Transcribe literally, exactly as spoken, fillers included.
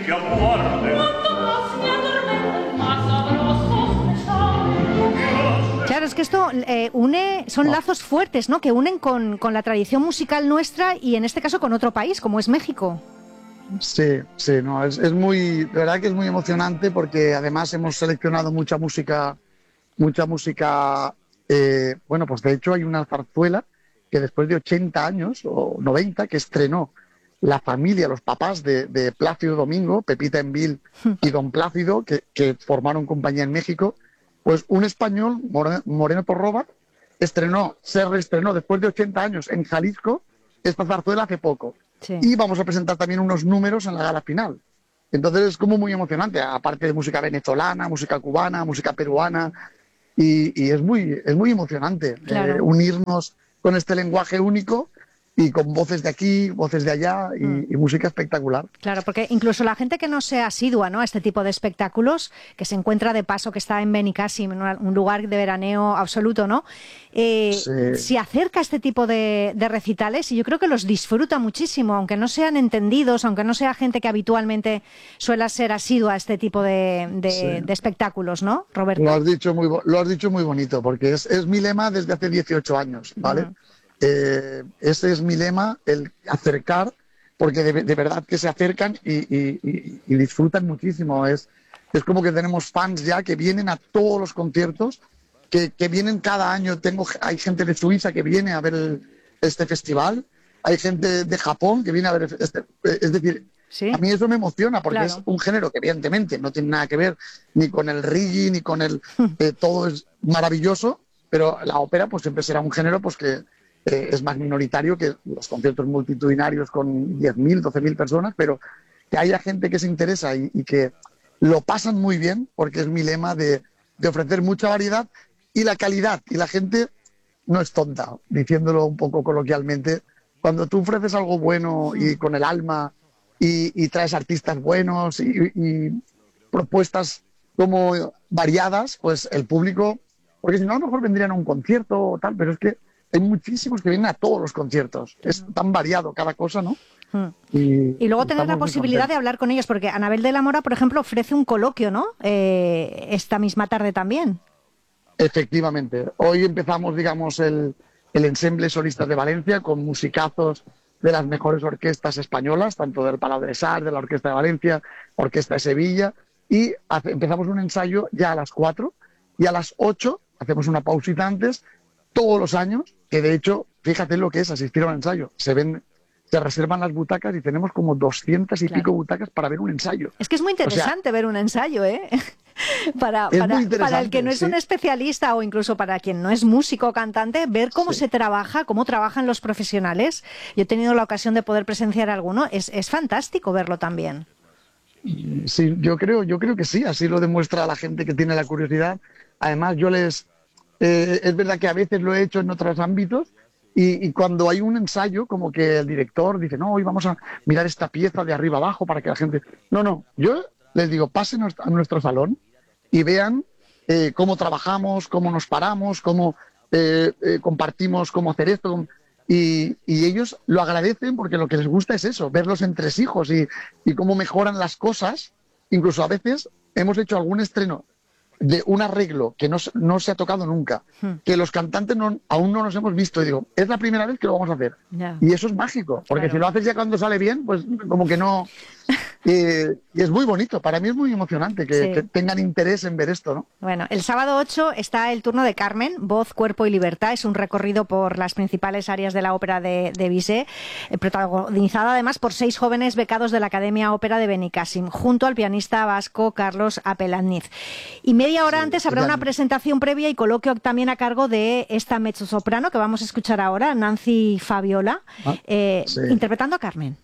que aguarde. Claro, es que esto eh, une, son lazos fuertes, ¿no? Que unen con, con la tradición musical nuestra y en este caso con otro país, como es México. Sí, sí, no, es, es muy, de verdad que es muy emocionante porque además hemos seleccionado mucha música, mucha música, eh, bueno, pues de hecho hay una zarzuela que después de ochenta años o noventa que estrenó la familia, los papás de, de Plácido Domingo, Pepita Envil y Don Plácido, que, que formaron compañía en México, pues un español, Moreno, Moreno Torroba, estrenó, se reestrenó después de ochenta años en Jalisco esta zarzuela hace poco. Sí. Y vamos a presentar también unos números en la gala final. Entonces es como muy emocionante, aparte de música venezolana, música cubana, música peruana, y, y es muy es muy emocionante claro. eh, unirnos con este lenguaje único y con voces de aquí, voces de allá y, mm. y música espectacular. Claro, porque incluso la gente que no sea asidua, ¿no?, a este tipo de espectáculos, que se encuentra de paso, que está en Benicàssim, en un lugar de veraneo absoluto, ¿no?, eh, sí. se acerca a este tipo de, de recitales y yo creo que los disfruta muchísimo, aunque no sean entendidos, aunque no sea gente que habitualmente suele ser asidua a este tipo de, de, sí. de espectáculos, ¿no, Roberto? Lo has dicho muy, lo has dicho muy bonito, porque es, es mi lema desde hace dieciocho años, ¿vale? Uh-huh. Eh, ese es mi lema, el acercar, porque de, de verdad que se acercan y, y, y, y disfrutan muchísimo. Es, es como que tenemos fans ya que vienen a todos los conciertos, que, que vienen cada año. Tengo, hay gente de Suiza que viene a ver el, este festival, hay gente de Japón que viene a ver este, es decir, ¿sí? A mí eso me emociona porque claro. es un género que evidentemente no tiene nada que ver ni con el reggae ni con el eh, todo es maravilloso, pero la ópera pues siempre será un género pues que Eh, es más minoritario que los conciertos multitudinarios con diez mil, doce mil personas, pero que haya gente que se interesa y, y que lo pasan muy bien, porque es mi lema de, de ofrecer mucha variedad y la calidad. Y la gente no es tonta, diciéndolo un poco coloquialmente. Cuando tú ofreces algo bueno y con el alma y, y traes artistas buenos y, y propuestas como variadas, pues el público, porque si no a lo mejor vendrían a un concierto o tal, pero es que hay muchísimos que vienen a todos los conciertos. Es tan variado cada cosa, ¿no? Hmm. Y, y luego tener la posibilidad de hablar con ellos, porque Anabel de la Mora, por ejemplo, ofrece un coloquio, ¿no? Eh, esta misma tarde también. Efectivamente. Hoy empezamos, digamos, el, el ensemble Solistas de Valencia con musicazos de las mejores orquestas españolas, tanto del Palau de Sar, de la Orquesta de Valencia, Orquesta de Sevilla, y hace, empezamos un ensayo ya a las cuatro y a las ocho hacemos una pausita antes, todos los años, que de hecho, fíjate lo que es asistir a un ensayo. Se ven, se reservan las butacas y tenemos como doscientas y claro. pico butacas para ver un ensayo. Es que es muy interesante, o sea, ver un ensayo, ¿eh? para, para, para el que no es sí. un especialista o incluso para quien no es músico o cantante, ver cómo sí. se trabaja, cómo trabajan los profesionales. Yo he tenido la ocasión de poder presenciar alguno. Es, es fantástico verlo también. Sí, yo creo, yo creo que sí. Así lo demuestra la gente que tiene la curiosidad. Además, yo les... Eh, es verdad que a veces lo he hecho en otros ámbitos y, y cuando hay un ensayo como que el director dice no, hoy vamos a mirar esta pieza de arriba abajo para que la gente... No, no, yo les digo pasen a nuestro salón y vean eh, cómo trabajamos, cómo nos paramos, cómo eh, eh, compartimos cómo hacer esto y, y ellos lo agradecen porque lo que les gusta es eso, ver los entresijos y, y cómo mejoran las cosas. Incluso a veces hemos hecho algún estreno de un arreglo que no, no se ha tocado nunca, hmm. que los cantantes no, aún no nos hemos visto y digo, es la primera vez que lo vamos a hacer. Yeah. Y eso es mágico, porque claro. si lo haces ya cuando sale bien, pues como que no... Eh, y es muy bonito, para mí es muy emocionante que, sí. que tengan interés en ver esto, ¿no? Bueno, el sábado ocho está el turno de Carmen, Voz, Cuerpo y Libertad. Es un recorrido por las principales áreas de la ópera de, de Bizet, eh, protagonizada además por seis jóvenes becados de la Academia Ópera de Benicàssim, junto al pianista vasco Carlos Apelazniz. Y media hora sí, antes habrá una presentación previa y coloquio también a cargo de esta mezzosoprano que vamos a escuchar ahora, Nancy Fabiola, ah, eh, sí. interpretando a Carmen.